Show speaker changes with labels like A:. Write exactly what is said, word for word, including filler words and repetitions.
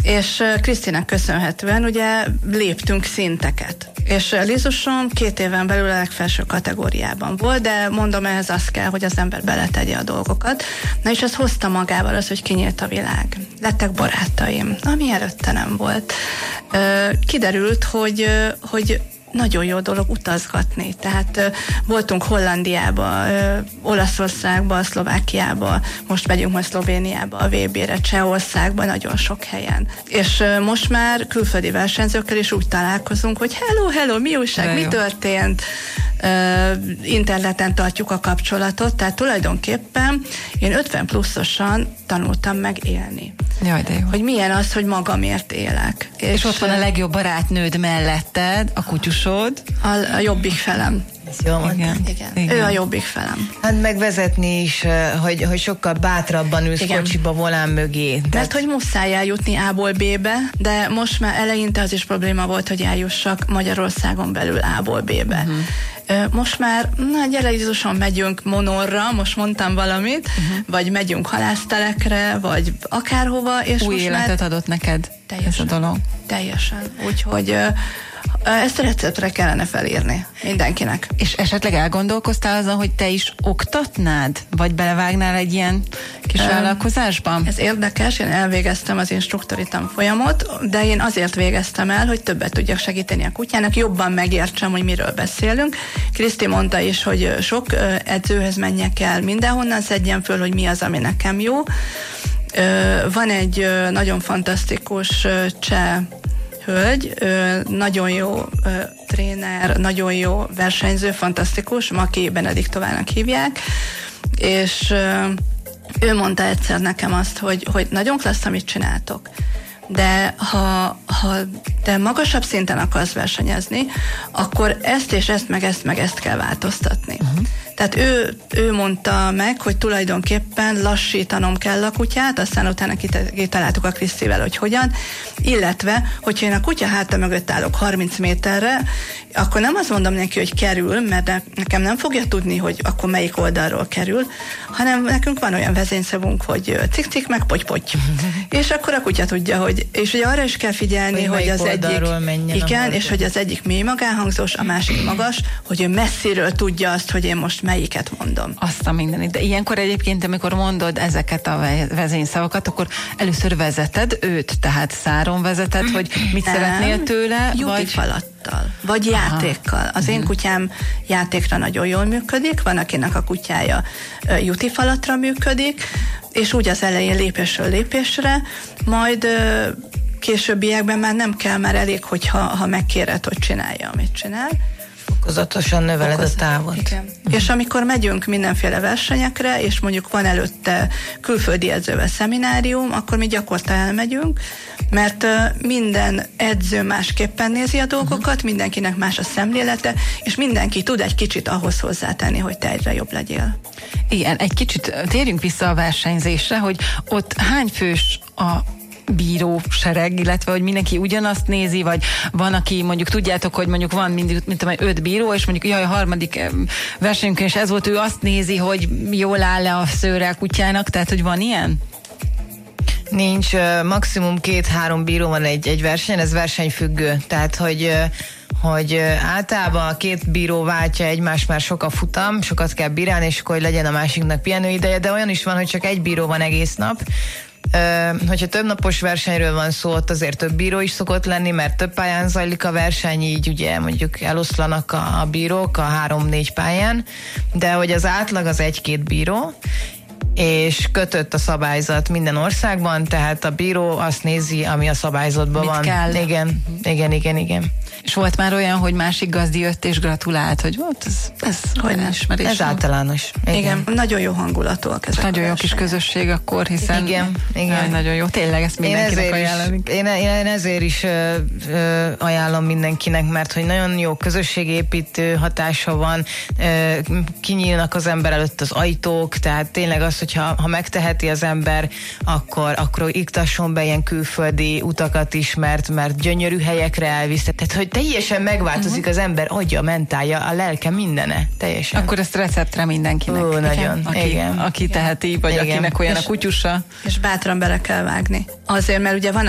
A: És Krisztinek köszönhetően ugye léptünk szinteket. És Lizusom két éven belül a legfelső kategóriában volt, de mondom, ehhez az kell, hogy az ember beletegye a dolgokat. Na és ez hozta magával az, hogy kinyílt a világ. Lettek barátaim, ami előtte nem volt. Kiderült, hogy, hogy nagyon jó dolog utazgatni. Tehát uh, voltunk Hollandiába, uh, Olaszországba, Szlovákiába, most megyünk majd Szlovéniába a vé bére, Csehországba, nagyon sok helyen. És uh, most már külföldi versenyzőkkel is úgy találkozunk, hogy hello, hello, mi újság, mi történt? Uh, interneten tartjuk a kapcsolatot, tehát tulajdonképpen én ötven pluszosan tanultam meg élni.
B: Jaj, de jó.
A: Hogy milyen az, hogy magamért élek.
B: És, és ott van a legjobb barátnőd melletted, a kutyusod.
A: A, a jobbik felem.
C: Jól
A: igen, igen. igen. Ő a jobbik felem.
C: Hát megvezetni is, hogy, hogy sokkal bátrabban ülsz igen. kocsiba volán mögé.
A: Tehát... Mert hogy muszáj eljutni A-ból B-be, de most már eleinte az is probléma volt, hogy eljussak Magyarországon belül A-ból B-be. Uh-huh. Most már, na gyere Jézuson, megyünk Monorra, most mondtam valamit, uh-huh. vagy megyünk halásztelekre, vagy akárhova, és
B: új
A: most
B: életet
A: már...
B: adott neked teljesen, ez a dolog.
A: Teljesen. Úgyhogy ezt a receptre kellene felírni mindenkinek.
B: És esetleg elgondolkoztál azon, hogy te is oktatnád? Vagy belevágnál egy ilyen kis um, vállalkozásban?
A: Ez érdekes, én elvégeztem az instruktori tanfolyamot, de én azért végeztem el, hogy többet tudjak segíteni a kutyának, jobban megértsem, hogy miről beszélünk. Kriszti mondta is, hogy sok edzőhöz menjek el, mindenhonnan szedjem föl, hogy mi az, ami nekem jó. Van egy nagyon fantasztikus cseh hölgy, nagyon jó tréner, nagyon jó versenyző, fantasztikus, Maki Benediktovának hívják, és ő mondta egyszer nekem azt, hogy, hogy nagyon klassz, amit csináltok, de ha, ha te magasabb szinten akarsz versenyezni, akkor ezt és ezt, meg ezt, meg ezt kell változtatni. Uh-huh. Tehát ő, ő mondta meg, hogy tulajdonképpen lassítanom kell a kutyát, aztán utána kitaláltuk a Krisztivel, hogy hogyan, illetve, hogyha én a kutya háta mögött állok harminc méterre, akkor nem azt mondom neki, hogy kerül, mert nekem nem fogja tudni, hogy akkor melyik oldalról kerül, hanem nekünk van olyan vezényszavunk, hogy cik-cik, meg poty-poty. És akkor a kutya tudja, hogy, és ugye arra is kell figyelni, hogy, hogy az egyik, igen, és hogy az egyik mély magánhangzós, a másik magas, hogy ő messziről tudja azt, hogy én most melyiket mondom.
B: Azt a mindenit. De ilyenkor egyébként, amikor mondod ezeket a vezényszavakat, akkor először vezeted őt, tehát száron vezeted, hogy mit nem, szeretnél tőle, vagy...
A: falattal, vagy játékkal. Az én kutyám játékra nagyon jól működik, van akinek a kutyája uh, juti falatra működik, és úgy az elején lépésről lépésre, majd uh, későbbiekben már nem kell, már elég, hogyha ha megkéred, hogy csinálja, amit csinál.
C: Fokozatosan növeled Fokozat, a távot.
A: Igen. Uh-huh. És amikor megyünk mindenféle versenyekre, és mondjuk van előtte külföldi edzővel szeminárium, akkor mi gyakorta elmegyünk, mert uh, minden edző másképpen nézi a dolgokat, uh-huh. mindenkinek más a szemlélete, és mindenki tud egy kicsit ahhoz hozzátenni, hogy te egyre jobb legyél.
B: Igen, egy kicsit térjünk vissza a versenyzésre, hogy ott hány fős a bírósereg, illetve hogy mindenki ugyanazt nézi, vagy van, aki mondjuk tudjátok, hogy mondjuk van mindig, mint tudom, öt bíró, és mondjuk jaj, a harmadik versenyünkön is ez volt, ő azt nézi, hogy jól áll-e a szőre a kutyának, tehát hogy van ilyen?
C: Nincs, maximum két-három bíró van egy, egy verseny, ez versenyfüggő, tehát hogy hogy általában a két bíró váltja egymást, már sok a futam, sokat kell bírálni, és akkor hogy legyen a másiknak pihenőideje, de olyan is van, hogy csak egy bíró van egész nap. Uh, hogyha több napos versenyről van szó, ott azért több bíró is szokott lenni, mert több pályán zajlik a verseny, így ugye mondjuk eloszlanak a, a bírók a három-négy pályán, de hogy az átlag az egy-két bíró, és kötött a szabályzat minden országban, tehát a bíró azt nézi, ami a szabályzatban
B: mit
C: van.
B: Kell.
C: Igen, igen, igen, igen.
B: És volt már olyan, hogy másik gazdi jött és gratulált, hogy volt ez, ez olyan ismerés.
C: Ez általános. Igen.
A: igen. Nagyon jó hangulatúak ezek.
B: Nagyon jó kis közösség akkor, hiszen
C: igen, igen.
B: Jaj, nagyon jó. Tényleg ezt mindenkinek ajánlani.
C: Én, én ezért is ö, ö, ajánlom mindenkinek, mert hogy nagyon jó közösségépítő hatása van, ö, kinyílnak az ember előtt az ajtók, tehát tényleg az, hogyha ha megteheti az ember, akkor, akkor iktasson be ilyen külföldi utakat is, mert, mert gyönyörű helyekre elvisz. Tehát, hogy teljesen megváltozik uh-huh. az ember agya, mentálja, a lelke, mindene. Teljesen.
B: Akkor ezt receptre mindenkinek.
C: Ó, nagyon.
B: Aki,
C: igen.
B: aki teheti, vagy
C: igen.
B: akinek olyan
A: és,
B: a kutyusa.
A: És bátran bele kell vágni. Azért, mert ugye van